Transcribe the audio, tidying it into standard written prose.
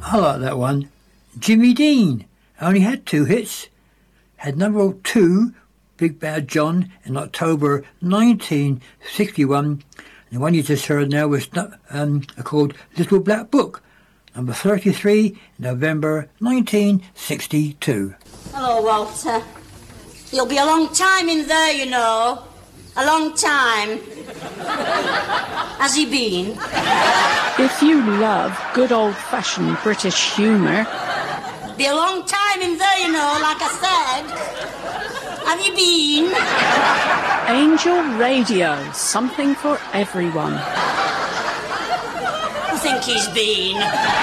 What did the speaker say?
I like that one. Jimmy Dean only had 2 hits. Had number 2, Big Bad John, in October 1961. The one you just heard now was called Little Black Book, number 33, November 1962. Hello, Walter. You'll be a long time in there, you know. A long time. Has he been? If you love good old-fashioned British humour... Be a long time in there, you know, like I said. Have you been? Angel Radio, something for everyone. I think he's been.